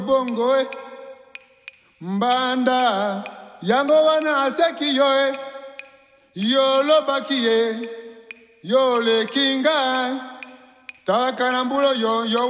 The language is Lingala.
bongo mbanda yango wana aseki yo yo lobaki yo le kinga talaka na mbulo yo